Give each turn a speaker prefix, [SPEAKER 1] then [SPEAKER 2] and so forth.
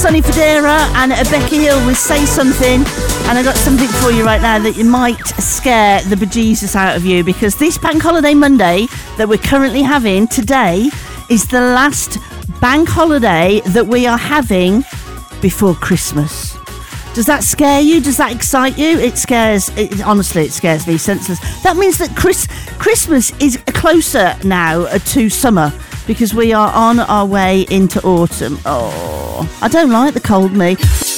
[SPEAKER 1] Sonny Fodera and Becky Hill with Say Something. And I got something for you right now that you might scare the bejesus out of you, because this Bank Holiday Monday that we're currently having today is the last bank holiday that we are having before Christmas. Does that scare you? Does that excite you? Honestly, it scares me senseless. That means that Christmas is closer now to summer, because we are on our way into autumn. Oh, I don't like the cold, me.